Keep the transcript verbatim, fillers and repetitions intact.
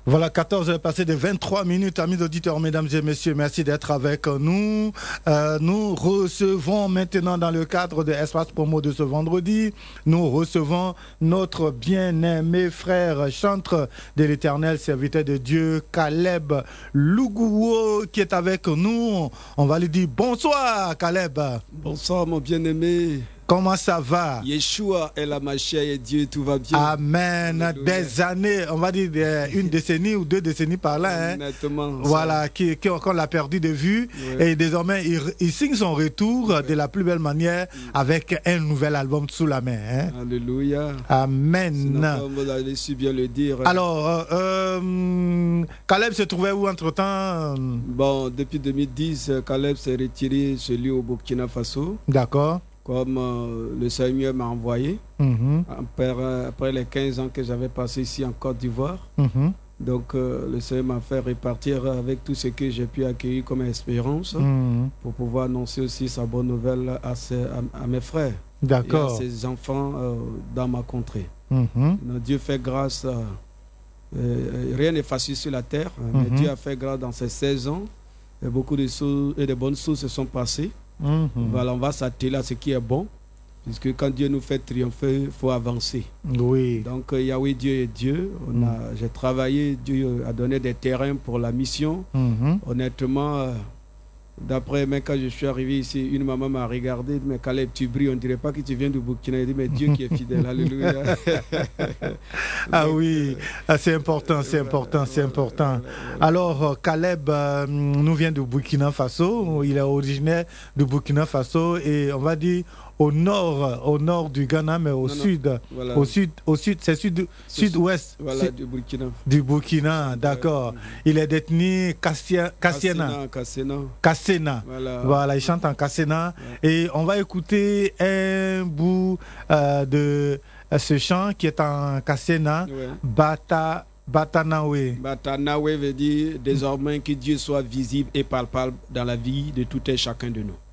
Voilà, quatorze heures passées de vingt-trois minutes, amis auditeurs, mesdames et messieurs, merci d'être avec nous. Euh, nous recevons maintenant dans le cadre de Espace Promo de ce vendredi, nous recevons notre bien-aimé frère chantre de l'Éternel, serviteur de Dieu, Caleb Lougouo, qui est avec nous. On va lui dire bonsoir, Caleb. Bonsoir, mon bien-aimé. Comment ça va? Yeshua est la Mashiach et Dieu, tout va bien. Amen. Alléluia. Des années, on va dire une décennie ou deux décennies par là. Hein. Nettement. Voilà, qui, qui qu'on l'a perdu de vue. Ouais. Et désormais, il, il signe son retour ouais. de la plus belle manière mm. avec un nouvel album sous la main. Hein. Alléluia. Amen. Vous avez su bien le dire. Alors, euh, euh, Caleb se trouvait où entre-temps? Bon, depuis deux mille dix, Caleb s'est retiré chez lui au Burkina Faso. D'accord. Comme euh, le Seigneur m'a envoyé, mm-hmm. après, après les quinze ans que j'avais passé ici en Côte d'Ivoire. Mm-hmm. Donc euh, le Seigneur m'a fait repartir avec tout ce que j'ai pu accueillir comme espérance mm-hmm. pour pouvoir annoncer aussi sa bonne nouvelle à, ses, à, à mes frères et à ses enfants euh, dans ma contrée. Mm-hmm. Donc, Dieu fait grâce, euh, euh, rien n'est facile sur la terre, mais mm-hmm. Dieu a fait grâce dans ces seize ans et beaucoup de choses et de bonnes choses se sont passées. Mm-hmm. Voilà, on va s'atteler à ce qui est bon, puisque quand Dieu nous fait triompher, il faut avancer. Oui. Donc euh, Yahweh Dieu est Dieu. On mm. a, j'ai travaillé, Dieu a donné des terrains pour la mission. Mm-hmm. Honnêtement, euh, d'après, même quand je suis arrivé ici, une maman m'a regardé, mais Caleb, tu brilles, on ne dirait pas que tu viens du Burkina. Il dit, mais Dieu qui est fidèle, alléluia. Ah donc, oui, ah, c'est important, c'est important, c'est important. Alors, Caleb euh, nous vient du Burkina Faso, il est originaire du Burkina Faso et on va dire au nord, au nord du Ghana, mais au non, sud, non, voilà. au sud, au sud, c'est sud, sud-ouest. Voilà, sud, du Burkina. Du Burkina, d'accord. Ouais. Il est d'ethnie Kassiena. Kassena. Kassena. Voilà. Voilà, il chante en Kassena. Ouais. Et on va écouter un bout euh, de euh, ce chant qui est en Kassena, ouais. Bata. Batanawe. Batanawe veut dire désormais que Dieu soit visible et palpable dans la vie de tout et chacun de nous.